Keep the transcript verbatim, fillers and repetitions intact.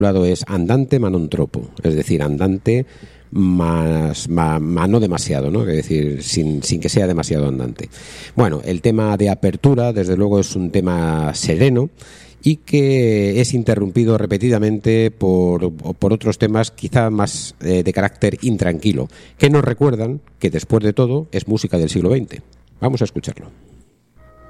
titulado es Andante ma non troppo, es decir, andante más, más, más no demasiado, ¿no? Es decir, sin, sin que sea demasiado andante. Bueno, el tema de apertura, desde luego, es un tema sereno y que es interrumpido repetidamente por, por otros temas quizá más eh, de carácter intranquilo, que nos recuerdan que después de todo es música del siglo veinte. Vamos a escucharlo.